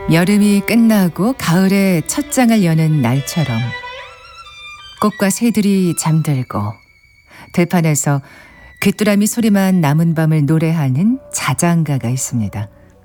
여름이 끝나고 가을의 첫 장을 여는 날처럼 꽃과 새들이 잠들고 들판에서 귀뚜라미 소리만 남은 밤을 노래하는 자장가가 있습니다.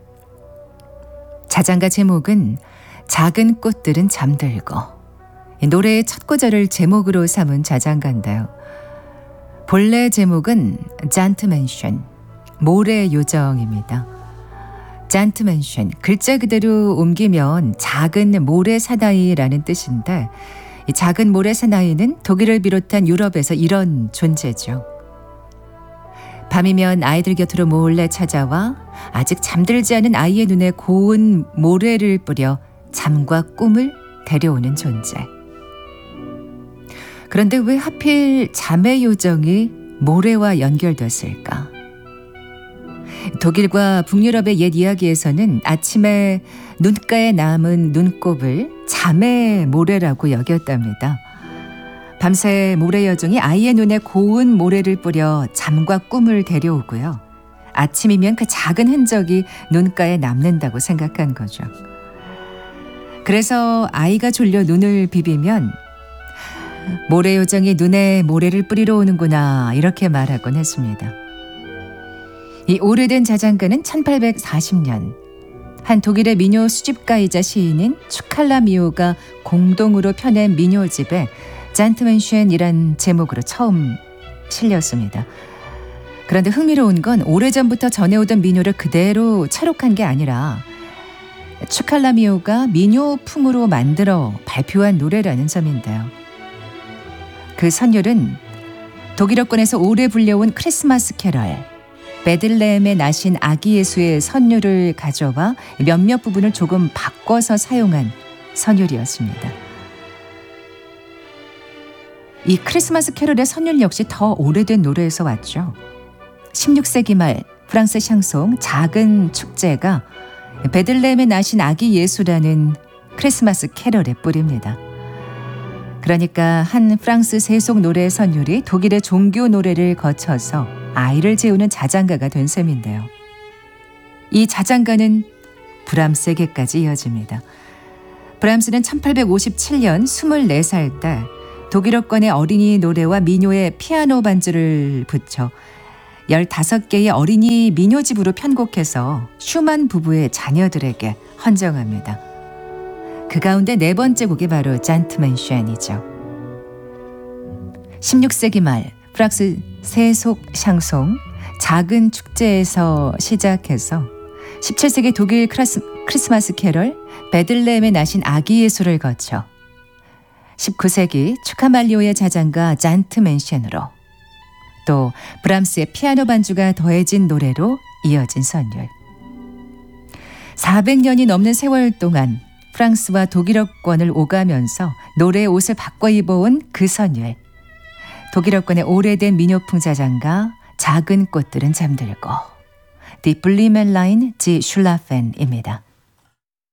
자장가 제목은 작은 꽃들은 잠들고, 노래의 첫 구절을 제목으로 삼은 자장가인데요. 본래 제목은 잔트맨션, 모래 요정입니다. 잔트맨션, 글자 그대로 옮기면 작은 모래 사나이라는 뜻인데, 이 작은 모래 사나이는 독일을 비롯한 유럽에서 이런 존재죠. 밤이면 아이들 곁으로 몰래 찾아와 아직 잠들지 않은 아이의 눈에 고운 모래를 뿌려 잠과 꿈을 데려오는 존재. 그런데 왜 하필 잠의 요정이 모래와 연결됐을까? 독일과 북유럽의 옛 이야기에서는 아침에 눈가에 남은 눈곱을 잠의 모래라고 여겼답니다. 밤새 모래 여종이 아이의 눈에 고운 모래를 뿌려 잠과 꿈을 데려오고요. 아침이면 그 작은 흔적이 눈가에 남는다고 생각한 거죠. 그래서 아이가 졸려 눈을 비비면 모래 요정이 눈에 모래를 뿌리러 오는구나, 이렇게 말하곤 했습니다. 이 오래된 자장가는 1840년 한 독일의 민요 수집가이자 시인인 추칼라미오가 공동으로 펴낸 민요집에 잔트맨션이란 제목으로 처음 실렸습니다. 그런데 흥미로운 건 오래전부터 전해오던 민요를 그대로 채록한 게 아니라 추칼라미오가 민요풍으로 만들어 발표한 노래라는 점인데요. 그 선율은 독일어권에서 오래 불려온 크리스마스 캐럴, 베들레헴에 나신 아기 예수의 선율을 가져와 몇몇 부분을 조금 바꿔서 사용한 선율이었습니다. 이 크리스마스 캐럴의 선율 역시 더 오래된 노래에서 왔죠. 16세기 말 프랑스 샹송 작은 축제가 베들레헴에 나신 아기 예수라는 크리스마스 캐럴의 뿌리입니다. 그러니까 한 프랑스 세속 노래 선율이 독일의 종교 노래를 거쳐서 아이를 재우는 자장가가 된 셈인데요. 이 자장가는 브람스에게까지 이어집니다. 브람스는 1857년 24살 때 독일어권의 어린이 노래와 민요의 피아노 반주를 붙여 15개의 어린이 민요집으로 편곡해서 슈만 부부의 자녀들에게 헌정합니다. 그 가운데 네 번째 곡이 바로 잔트맨션이죠. 16세기 말 프랑스 세속 샹송 작은 축제에서 시작해서 17세기 독일 크리스마스 캐럴 베들레헴에 나신 아기 예수를 거쳐 19세기 추카말리오의 자장가 잔트맨션으로, 또 브람스의 피아노 반주가 더해진 노래로 이어진 선율. 400년이 넘는 세월 동안 프랑스와 독일어권을 오가면서 노래의 옷을 바꿔 입어온 그 선율. 독일어권의 오래된 민요풍 자장가 작은 꽃들은 잠들고 Die Blumenlein, die Schlafen 입니다.